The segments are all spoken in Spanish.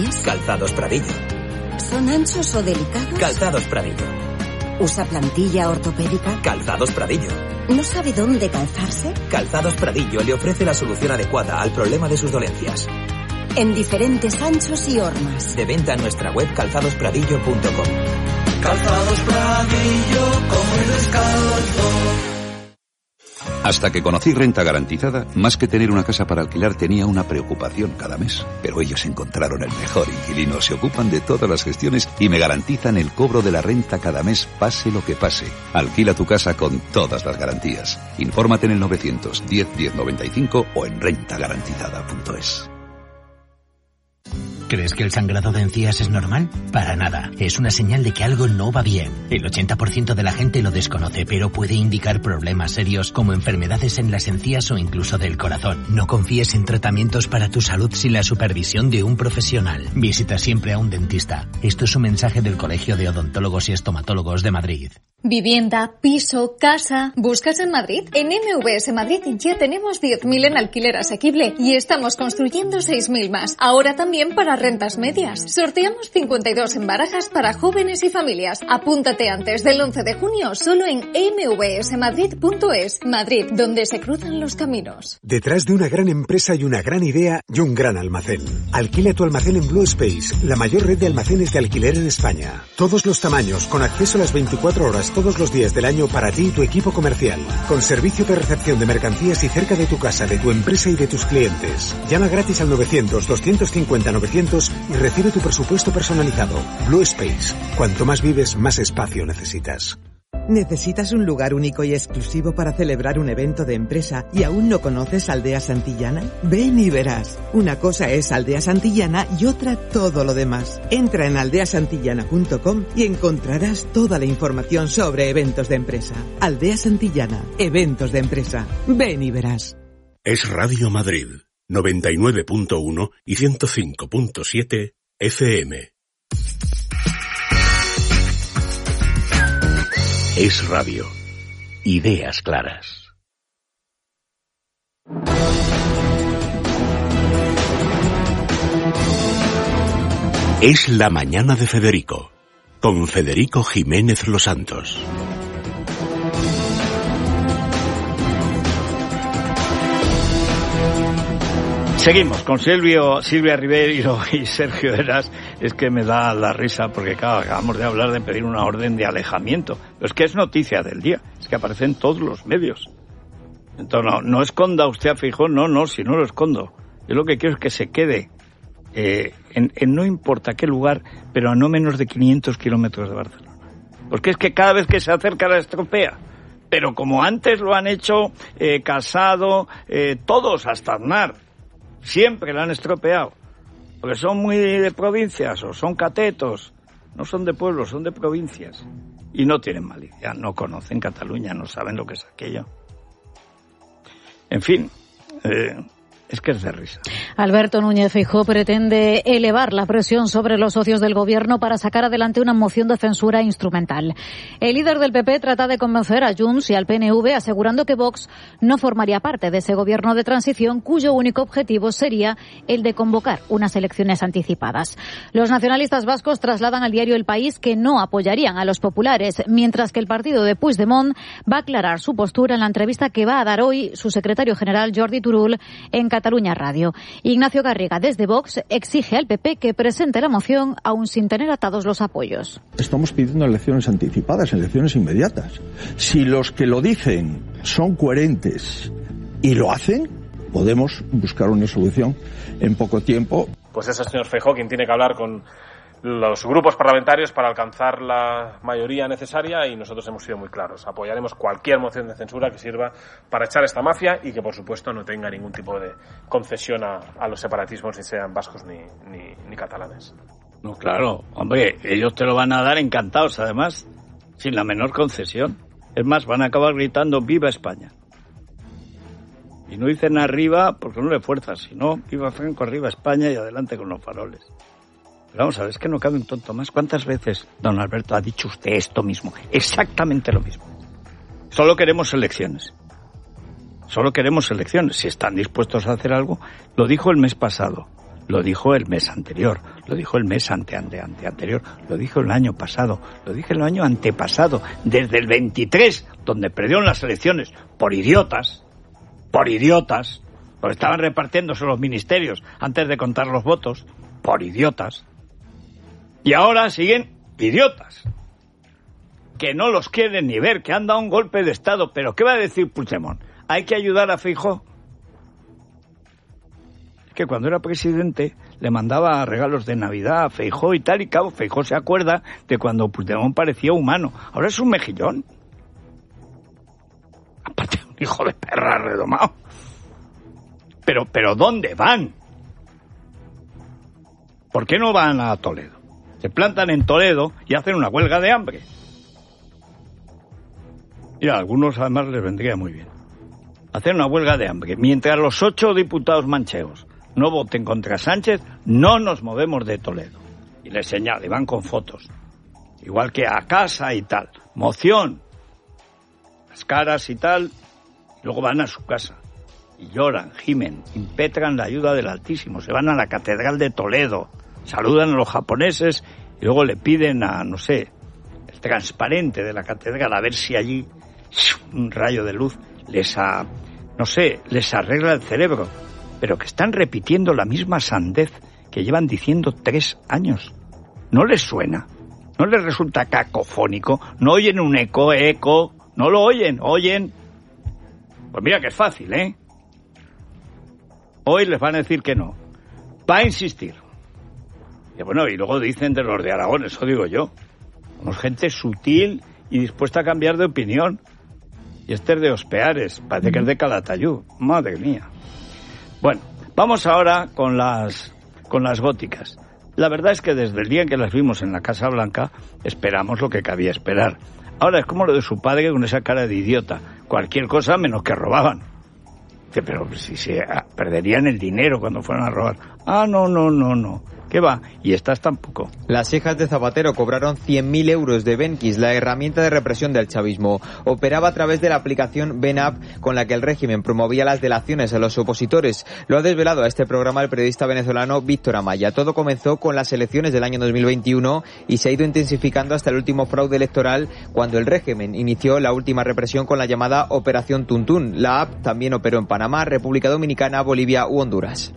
es? Calzados Pradillo. ¿Son anchos o delicados? Calzados Pradillo. ¿Usa plantilla ortopédica? Calzados Pradillo. ¿No sabe dónde calzarse? Calzados Pradillo le ofrece la solución adecuada al problema de sus dolencias. En diferentes anchos y hormas. De venta en nuestra web calzadospradillo.com. Calzados Pradillo, como el descalzo. Hasta que conocí Renta Garantizada, más que tener una casa para alquilar tenía una preocupación cada mes. Pero ellos encontraron el mejor inquilino, se ocupan de todas las gestiones y me garantizan el cobro de la renta cada mes, pase lo que pase. Alquila tu casa con todas las garantías. Infórmate en el 910 1095 o en rentagarantizada.es. ¿Crees que el sangrado de encías es normal? Para nada. Es una señal de que algo no va bien. El 80% de la gente lo desconoce, pero puede indicar problemas serios como enfermedades en las encías o incluso del corazón. No confíes en tratamientos para tu salud sin la supervisión de un profesional. Visita siempre a un dentista. Esto es un mensaje del Colegio de Odontólogos y Estomatólogos de Madrid. Vivienda, piso, casa. ¿Buscas en Madrid? En MVS Madrid ya tenemos 10.000 en alquiler asequible y estamos construyendo 6.000 más. Ahora también para rentas medias. Sorteamos 52 en barajas para jóvenes y familias. Apúntate antes del 11 de junio solo en mvsmadrid.es. Madrid, donde se cruzan los caminos. Detrás de una gran empresa y una gran idea y un gran almacén. Alquila tu almacén en Blue Space, la mayor red de almacenes de alquiler en España. Todos los tamaños, con acceso a las 24 horas todos los días del año para ti y tu equipo comercial. Con servicio de recepción de mercancías y cerca de tu casa, de tu empresa y de tus clientes. Llama gratis al 900-250-900 y recibe tu presupuesto personalizado. Blue Space. Cuanto más vives, más espacio necesitas. ¿Necesitas un lugar único y exclusivo para celebrar un evento de empresa y aún no conoces Aldea Santillana? Ven y verás. Una cosa es Aldea Santillana y otra todo lo demás. Entra en aldeasantillana.com y encontrarás toda la información sobre eventos de empresa. Aldea Santillana, eventos de empresa. Ven y verás. Es Radio Madrid, 99.1 y 105.7 FM. Es radio. Ideas claras. Es la mañana de Federico, con Federico Jiménez Los Santos. Seguimos con Silvia Ribeiro y Sergio Heras. Es que me da la risa porque, claro, acabamos de hablar de pedir una orden de alejamiento. Pero es que es noticia del día. Es que aparece en todos los medios. Entonces, no esconda usted a Feijóo. No, si no lo escondo. Yo lo que quiero es que se quede en no importa qué lugar, pero a no menos de 500 kilómetros de Barcelona. Porque es que cada vez que se acerca la estropea. Pero como antes lo han hecho Casado, todos, hasta Aznar. Siempre la han estropeado, porque son muy de provincias o son catetos, no son de pueblos, son de provincias y no tienen malicia, no conocen Cataluña, no saben lo que es aquello. En fin, es que es de risa. Alberto Núñez Feijóo pretende elevar la presión sobre los socios del gobierno para sacar adelante una moción de censura instrumental. El líder del PP trata de convencer a Junts y al PNV asegurando que Vox no formaría parte de ese gobierno de transición cuyo único objetivo sería el de convocar unas elecciones anticipadas. Los nacionalistas vascos trasladan al diario El País que no apoyarían a los populares, mientras que el partido de Puigdemont va a aclarar su postura en la entrevista que va a dar hoy su secretario general Jordi Turull en Cataluña Radio. Ignacio Garriga, desde Vox, exige al PP que presente la moción aún sin tener atados los apoyos. Estamos pidiendo elecciones anticipadas, elecciones inmediatas. Si los que lo dicen son coherentes y lo hacen, podemos buscar una solución en poco tiempo. Pues es el señor Feijóo quien tiene que hablar con los grupos parlamentarios para alcanzar la mayoría necesaria y nosotros hemos sido muy claros. Apoyaremos cualquier moción de censura que sirva para echar esta mafia y que, por supuesto, no tenga ningún tipo de concesión a los separatismos, ni sean vascos ni catalanes. No, claro, hombre, ellos te lo van a dar encantados, además, sin la menor concesión. Es más, van a acabar gritando ¡Viva España! Y no dicen arriba porque no le fuerzas, sino ¡Viva Franco, arriba España y adelante con los faroles! Vamos a ver, es que no cabe un tonto más. ¿Cuántas veces, don Alberto, ha dicho usted esto mismo? Exactamente lo mismo. Solo queremos elecciones. Solo queremos elecciones. Si están dispuestos a hacer algo, lo dijo el mes pasado. Lo dijo el mes anterior, lo dijo el mes anterior, lo dijo el año pasado, lo dije el año antepasado, desde el 23, donde perdieron las elecciones por idiotas, porque estaban repartiéndose los ministerios antes de contar los votos, por idiotas. Y ahora siguen idiotas, que no los quieren ni ver, que han dado un golpe de Estado. ¿Pero qué va a decir Puigdemont? ¿Hay que ayudar a Feijóo? Que cuando era presidente le mandaba regalos de Navidad a Feijóo y tal, y cabo, Feijóo se acuerda de cuando Puigdemont parecía humano. Ahora es un mejillón. Aparte, un hijo de perra redomado. Pero ¿dónde van? ¿Por qué no van a Toledo? Se plantan en Toledo y hacen una huelga de hambre. Y a algunos además les vendría muy bien. Hacer una huelga de hambre. Mientras los 8 diputados mancheos no voten contra Sánchez, no nos movemos de Toledo. Y les señala, y van con fotos. Igual que a casa y tal. Moción. Las caras y tal. Y luego van a su casa. Y lloran, gimen, impetran la ayuda del Altísimo. Se van a la Catedral de Toledo. Saludan a los japoneses y luego le piden a, no sé, el transparente de la catedral, a ver si allí un rayo de luz les arregla el cerebro. Pero que están repitiendo la misma sandez que llevan diciendo 3 años. ¿No les suena? ¿No les resulta cacofónico? ¿No oyen un eco? ¿No lo oyen? ¿Oyen? Pues mira que es fácil, ¿eh? Hoy les van a decir que no. Va a insistir. Y bueno, y luego dicen de los de Aragón, eso digo yo. Somos gente sutil y dispuesta a cambiar de opinión. Y este es de Ospeares, parece que es de Calatayud. Madre mía. Bueno, vamos ahora con las góticas. La verdad es que desde el día en que las vimos en la Casa Blanca, esperamos lo que cabía esperar. Ahora es como lo de su padre con esa cara de idiota. Cualquier cosa menos que robaban. Pero si se perderían el dinero cuando fueran a robar. No. ¿Qué va? Y estas tampoco. Las hijas de Zapatero cobraron 100.000 euros de Benquis, la herramienta de represión del chavismo. Operaba a través de la aplicación BenApp, con la que el régimen promovía las delaciones a los opositores. Lo ha desvelado a este programa el periodista venezolano Víctor Amaya. Todo comenzó con las elecciones del año 2021 y se ha ido intensificando hasta el último fraude electoral, cuando el régimen inició la última represión con la llamada Operación Tuntún. La app también operó en Panamá, República Dominicana, Bolivia u Honduras.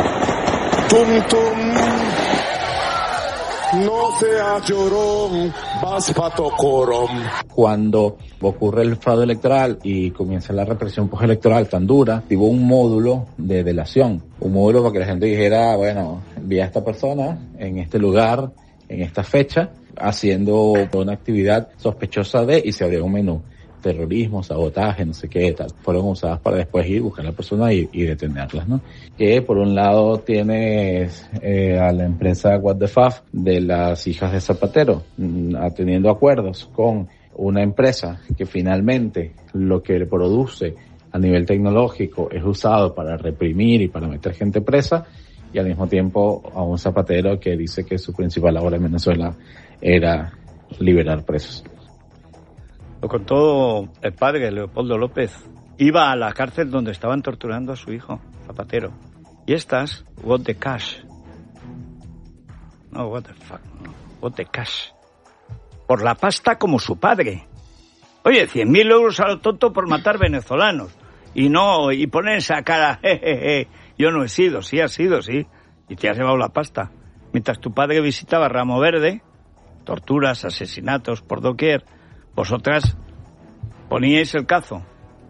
No seas llorón, vas pato corom. Cuando ocurre el fraude electoral y comienza la represión postelectoral tan dura, tuvo un módulo de delación, un módulo para que la gente dijera, bueno, vi a esta persona en este lugar, en esta fecha, haciendo una actividad sospechosa de, y se abrió un menú. Terrorismo, sabotaje, no sé qué, tal, fueron usadas para después ir, buscar a la persona y detenerlas, ¿no? Que por un lado tienes a la empresa What the Fuck de las hijas de Zapatero, teniendo acuerdos con una empresa que finalmente lo que produce a nivel tecnológico es usado para reprimir y para meter gente presa, y al mismo tiempo a un Zapatero que dice que su principal labor en Venezuela era liberar presos. Lo contó el padre, Leopoldo López. Iba a la cárcel donde estaban torturando a su hijo, Zapatero. Y estas, what the cash. No, what the fuck, no. What the cash. Por la pasta como su padre. Oye, 100.000 euros a lo tonto por matar venezolanos. Y poner esa cara, yo no he sido, sí has sido, sí. Y te has llevado la pasta. Mientras tu padre visitaba Ramo Verde, torturas, asesinatos por doquier, vosotras poníais el cazo.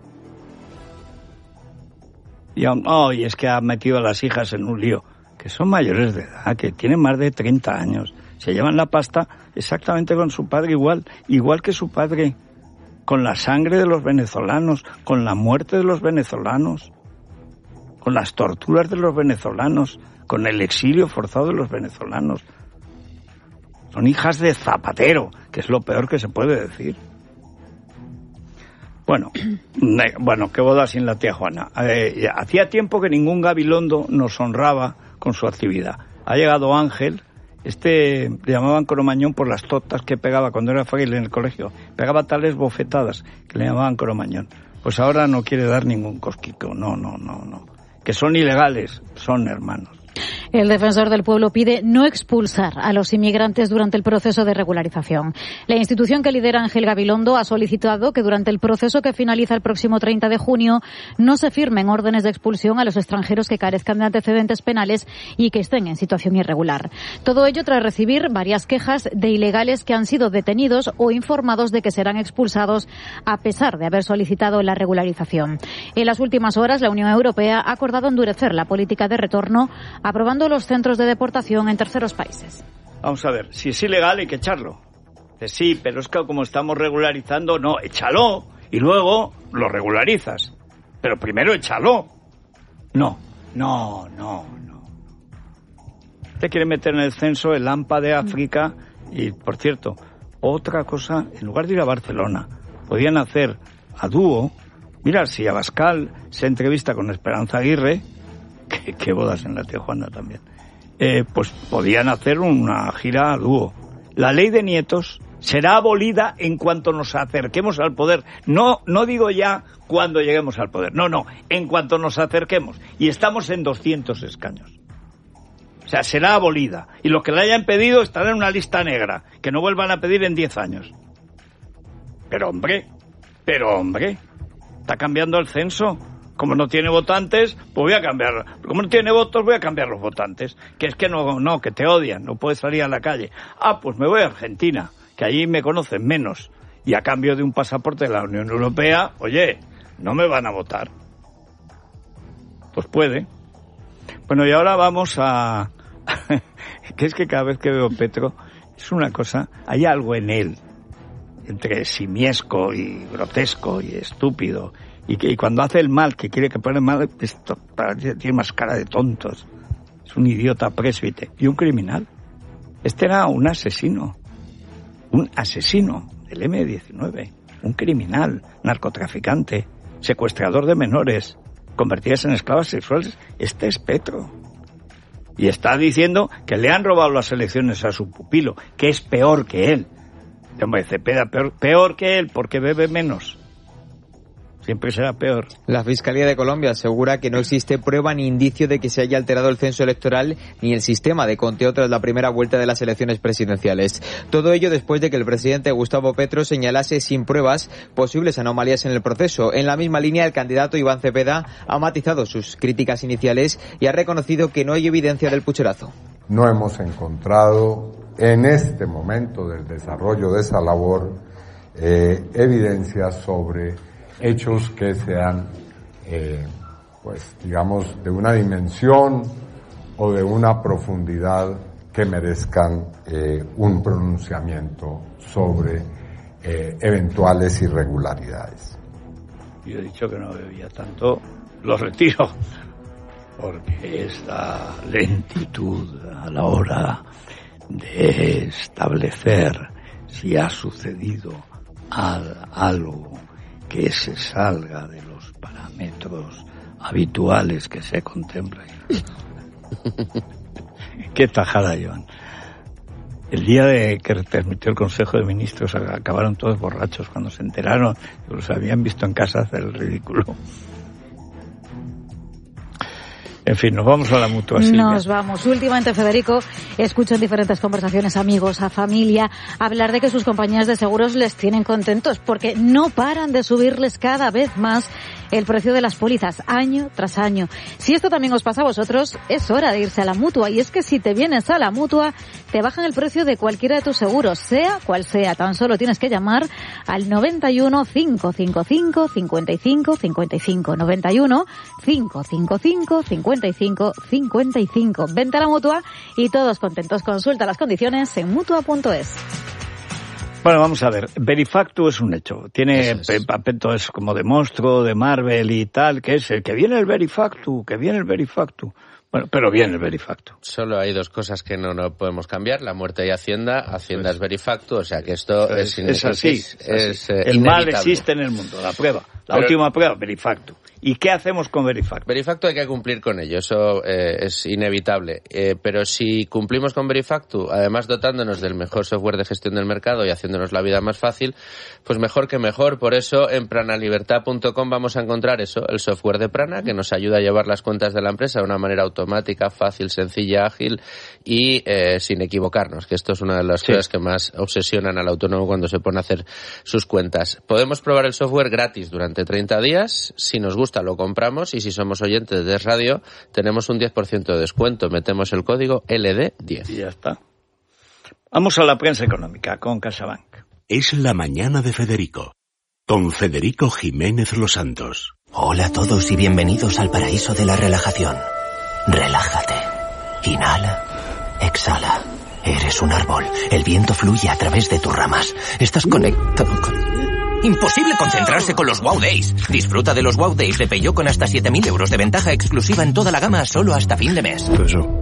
Y es que ha metido a las hijas en un lío. Que son mayores de edad, que tienen más de 30 años. Se llevan la pasta exactamente con su padre igual que su padre. Con la sangre de los venezolanos, con la muerte de los venezolanos, con las torturas de los venezolanos, con el exilio forzado de los venezolanos. Son hijas de Zapatero, que es lo peor que se puede decir. Bueno, qué boda sin la tía Juana. Hacía tiempo que ningún Gabilondo nos honraba con su actividad. Ha llegado Ángel, le llamaban Cromañón por las totas que pegaba cuando era fraile en el colegio. Pegaba tales bofetadas que le llamaban Cromañón. Pues ahora no quiere dar ningún cosquico, no. Que son ilegales, son hermanos. El defensor del pueblo pide no expulsar a los inmigrantes durante el proceso de regularización. La institución que lidera Ángel Gabilondo ha solicitado que durante el proceso que finaliza el próximo 30 de junio no se firmen órdenes de expulsión a los extranjeros que carezcan de antecedentes penales y que estén en situación irregular. Todo ello tras recibir varias quejas de ilegales que han sido detenidos o informados de que serán expulsados a pesar de haber solicitado la regularización. En las últimas horas, la Unión Europea ha acordado endurecer la política de retorno, aprobando los centros de deportación en terceros países. Vamos a ver, si es ilegal hay que echarlo. Sí, pero es que como estamos regularizando, no, échalo y luego lo regularizas. Pero primero échalo. No. Usted quiere meter en el censo el AMPA de África y, por cierto, otra cosa, en lugar de ir a Barcelona, podían hacer a dúo. Mira, si Abascal se entrevista con Esperanza Aguirre, que bodas en la Tijuana también, pues podían hacer una gira a dúo. La ley de nietos será abolida en cuanto nos acerquemos al poder. No digo ya cuando lleguemos al poder. No, en cuanto nos acerquemos. Y estamos en 200 escaños. O sea, será abolida. Y los que la hayan pedido estarán en una lista negra, que no vuelvan a pedir en 10 años. Pero hombre, está cambiando el censo. Como no tiene votantes, pues voy a cambiar. Como no tiene votos, voy a cambiar los votantes. Que es que no, que te odian, no puedes salir a la calle. Pues me voy a Argentina, que allí me conocen menos. Y a cambio de un pasaporte de la Unión Europea, oye, no me van a votar. Pues puede. Bueno, y ahora vamos a... que es que cada vez que veo Petro, es una cosa, hay algo en él, entre simiesco y grotesco y estúpido, y cuando hace el mal, que quiere que pone mal, tiene más cara de tontos. Es un idiota présbite y un criminal. Este era un asesino del M-19, un criminal, narcotraficante, secuestrador de menores, convertidas en esclavas sexuales. Este es Petro. Y está diciendo que le han robado las elecciones a su pupilo, que es peor que él. Hombre, Cepeda, peor que él, porque bebe menos. Siempre será peor. La Fiscalía de Colombia asegura que no existe prueba ni indicio de que se haya alterado el censo electoral ni el sistema de conteo tras la primera vuelta de las elecciones presidenciales. Todo ello después de que el presidente Gustavo Petro señalase sin pruebas posibles anomalías en el proceso. En la misma línea, el candidato Iván Cepeda ha matizado sus críticas iniciales y ha reconocido que no hay evidencia del pucherazo. No hemos encontrado en este momento del desarrollo de esa labor evidencias sobre hechos que sean, digamos, de una dimensión o de una profundidad que merezcan un pronunciamiento sobre eventuales irregularidades. Yo he dicho que no bebía tanto, lo retiro, porque esta lentitud a la hora de establecer si ha sucedido algo que se salga de los parámetros habituales que se contemplan. Qué tajada, Joan. El día de que permitió el Consejo de Ministros acabaron todos borrachos cuando se enteraron que los habían visto en casa hacer el ridículo. En fin, nos vamos a la Mutua, Silvia. Nos vamos. Últimamente, Federico, escucho en diferentes conversaciones amigos, a familia, hablar de que sus compañías de seguros les tienen contentos porque no paran de subirles cada vez más el precio de las pólizas, año tras año. Si esto también os pasa a vosotros, es hora de irse a la Mutua. Y es que si te vienes a la Mutua, te bajan el precio de cualquiera de tus seguros, sea cual sea. Tan solo tienes que llamar al 91 555 55 55. 91 555 55 55. Vente a la Mutua y todos contentos. Consulta las condiciones en Mutua.es. Bueno, vamos a ver. Verifactu es un hecho. Tiene aspectos como de monstruo, de Marvel y tal, que es el que viene el Verifactu. Bueno, pero viene el Verifactu. Solo hay dos cosas que no podemos cambiar, la muerte y Hacienda. Hacienda es Verifactu, o sea que esto es así. El mal existe en el mundo, la prueba. La última prueba, Verifactu. ¿Y qué hacemos con Verifacto? Verifacto hay que cumplir con ello, eso es inevitable. Pero si cumplimos con Verifacto, además dotándonos del mejor software de gestión del mercado y haciéndonos la vida más fácil, pues mejor que mejor. Por eso en pranalibertad.com vamos a encontrar eso, el software de Prana, que nos ayuda a llevar las cuentas de la empresa de una manera automática, fácil, sencilla, ágil y sin equivocarnos, que esto es una de las cosas que más obsesionan al autónomo cuando se pone a hacer sus cuentas. Podemos probar el software gratis durante 30 días. Si nos gusta, lo compramos, y si somos oyentes de Radio, tenemos un 10% de descuento. Metemos el código LD10. Y ya está. Vamos a la prensa económica con CaixaBank. Es la mañana de Federico, con Federico Jiménez Los Santos. Hola a todos y bienvenidos al paraíso de la relajación. Relájate. Inhala. Exhala. Eres un árbol. El viento fluye a través de tus ramas. Estás conectado con... Imposible concentrarse con los Wow Days. Disfruta de los Wow Days de Peugeot con hasta 7.000 euros de ventaja exclusiva en toda la gama solo hasta fin de mes.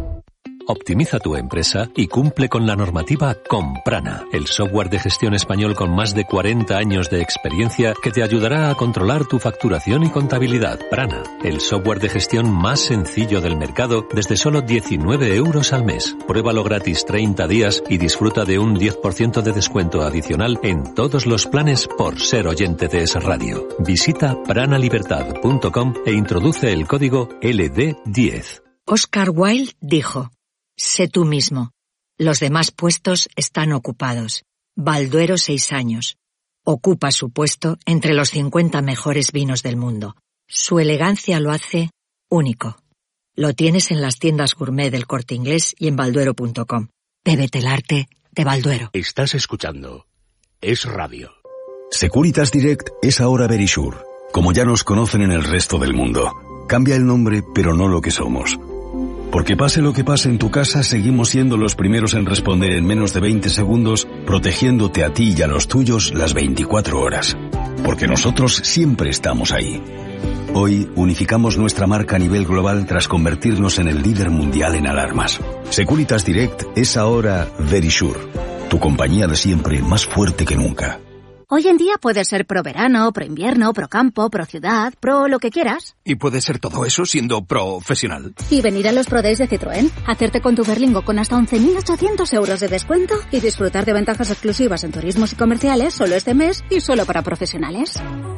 Optimiza tu empresa y cumple con la normativa con Prana, el software de gestión español con más de 40 años de experiencia que te ayudará a controlar tu facturación y contabilidad. Prana, el software de gestión más sencillo del mercado desde solo 19 euros al mes. Pruébalo gratis 30 días y disfruta de un 10% de descuento adicional en todos los planes por ser oyente de Es Radio. Visita pranalibertad.com e introduce el código LD10. Oscar Wilde dijo: sé tú mismo. Los demás puestos están ocupados. Balduero 6 años. Ocupa su puesto entre los 50 mejores vinos del mundo. Su elegancia lo hace único. Lo tienes en las tiendas gourmet del Corte Inglés y en balduero.com. Bébete el arte de Balduero. Estás escuchando Es Radio. Securitas Direct es ahora Verisure, como ya nos conocen en el resto del mundo. Cambia el nombre, pero no lo que somos. Porque pase lo que pase en tu casa, seguimos siendo los primeros en responder en menos de 20 segundos, protegiéndote a ti y a los tuyos las 24 horas. Porque nosotros siempre estamos ahí. Hoy unificamos nuestra marca a nivel global tras convertirnos en el líder mundial en alarmas. Securitas Direct es ahora Verisure, tu compañía de siempre más fuerte que nunca. Hoy en día puedes ser pro verano, pro invierno, pro campo, pro ciudad, pro lo que quieras. Y puedes ser todo eso siendo profesional. Y venir a los Pro Days de Citroën, hacerte con tu Berlingo con hasta 11.800 euros de descuento y disfrutar de ventajas exclusivas en turismos y comerciales solo este mes y solo para profesionales.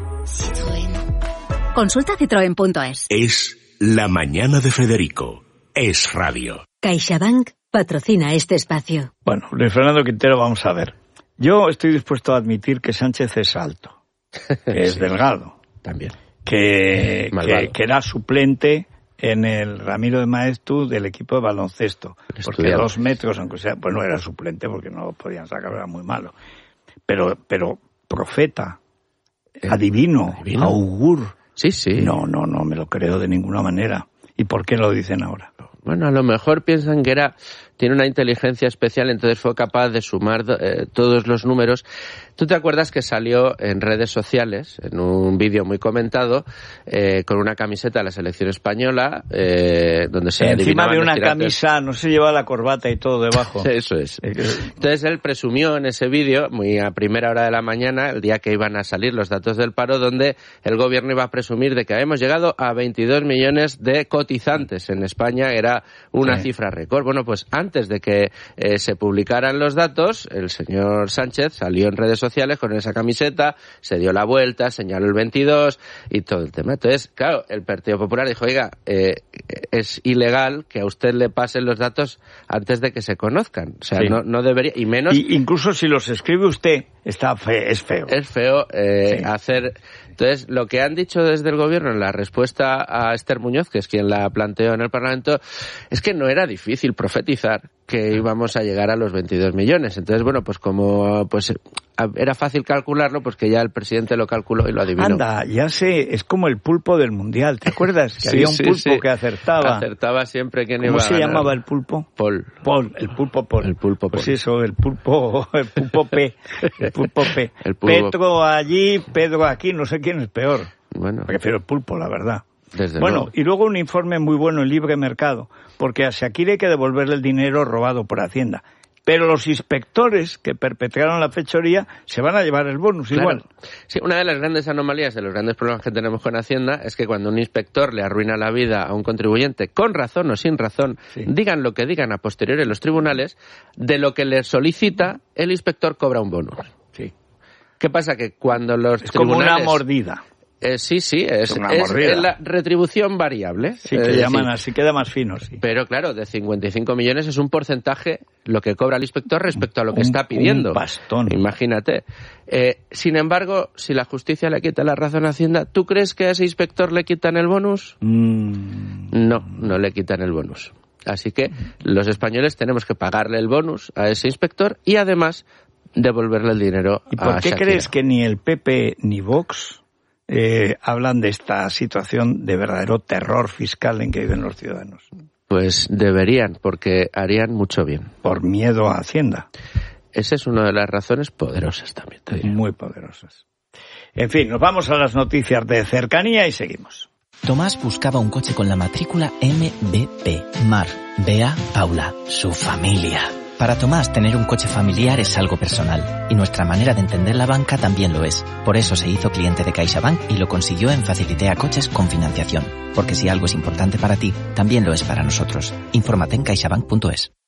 Citroën. Consulta citroen.es. Es la mañana de Federico. Es Radio. CaixaBank patrocina este espacio. Bueno, Luis Fernando Quintero, vamos a ver. Yo estoy dispuesto a admitir que Sánchez es alto, que es delgado. También. Que era suplente en el Ramiro de Maeztu del equipo de baloncesto. Porque 2 metros, aunque sea, pues no era suplente porque no lo podían sacar, era muy malo. Pero profeta, adivino, augur. Sí, sí. No me lo creo de ninguna manera. ¿Y por qué lo dicen ahora? Bueno, a lo mejor piensan que tiene una inteligencia especial, entonces fue capaz de sumar todos los números. ¿Tú te acuerdas que salió en redes sociales, en un vídeo muy comentado, con una camiseta de la selección española, donde se encima de una tirantes. Camisa, no se lleva la corbata y todo debajo? Eso es. Entonces él presumió en ese vídeo, muy a primera hora de la mañana, el día que iban a salir los datos del paro, donde el gobierno iba a presumir de que habíamos llegado a 22 millones de cotizantes en España, era una cifra récord. Bueno, pues antes de que se publicaran los datos, el señor Sánchez salió en redes sociales con esa camiseta, se dio la vuelta, señaló el 22 y todo el tema. Entonces, claro, el Partido Popular dijo, oiga, es ilegal que a usted le pasen los datos antes de que se conozcan. O sea, no debería, y menos... incluso si los escribe usted, es feo. Es feo hacer... Entonces, lo que han dicho desde el gobierno en la respuesta a Esther Muñoz, que es quien la planteó en el Parlamento, es que no era difícil profetizar que íbamos a llegar a los 22 millones. Entonces, bueno, pues como era fácil calcularlo, pues que ya el presidente lo calculó y lo adivinó. Anda, ya sé, es como el pulpo del Mundial, ¿te acuerdas? Que había un pulpo que acertaba. Acertaba siempre quién iba a ganar. ¿Cómo se llamaba el pulpo? Paul, el pulpo Paul. El pulpo Paul. Pues eso, el pulpo P. El pulpo P. Petro allí, Pedro aquí, no sé quién es peor. Bueno. Prefiero el pulpo, la verdad. Desde luego. Y luego un informe muy bueno en Libre Mercado, porque a Shakira hay que devolverle el dinero robado por Hacienda. pero los inspectores que perpetraron la fechoría se van a llevar el bonus igual. Sí, una de las grandes anomalías, de los grandes problemas que tenemos con Hacienda, es que cuando un inspector le arruina la vida a un contribuyente, con razón o sin razón, digan lo que digan a posteriori en los tribunales, de lo que le solicita, el inspector cobra un bonus. Sí. ¿Qué pasa? Que cuando los es tribunales... como una mordida. Sí, es la retribución variable. Sí, que llaman así, queda más fino, sí. Pero claro, de 55 millones es un porcentaje lo que cobra el inspector respecto a lo que está pidiendo. Un bastón. Imagínate. Sin embargo, si la justicia le quita la razón a Hacienda, ¿tú crees que a ese inspector le quitan el bonus? No le quitan el bonus. Así que los españoles tenemos que pagarle el bonus a ese inspector y además devolverle el dinero a ¿Y por qué Shakira? crees que ni el PP ni Vox hablan de esta situación de verdadero terror fiscal en que viven los ciudadanos? Pues deberían, porque harían mucho bien. Por miedo a Hacienda. Esa es una de las razones poderosas también, te diría. Muy poderosas. En fin, nos vamos a las noticias de cercanía y seguimos. Tomás buscaba un coche con la matrícula MBP. Mar, Bea, Paula, su familia. Para Tomás, tener un coche familiar es algo personal, y nuestra manera de entender la banca también lo es. Por eso se hizo cliente de CaixaBank y lo consiguió en Facilitea Coches con financiación. Porque si algo es importante para ti, también lo es para nosotros. Infórmate en caixabank.es.